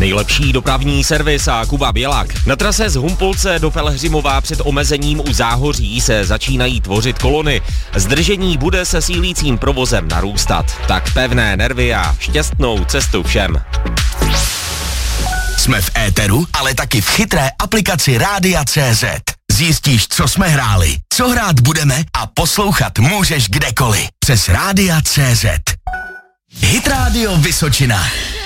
Nejlepší dopravní servis a Kuba Bělák. Na trase z Humpolce do Pelhřimova před omezením u Záhoří se začínají tvořit kolony. Zdržení bude se sílícím provozem narůstat. Tak pevné nervy a šťastnou cestu všem. Jsme v éteru, ale taky v chytré aplikaci Rádia.cz. Zjistíš, co jsme hráli, co hrát budeme a poslouchat můžeš kdekoliv. Přes Rádia.cz. Hit Radio Vysočina.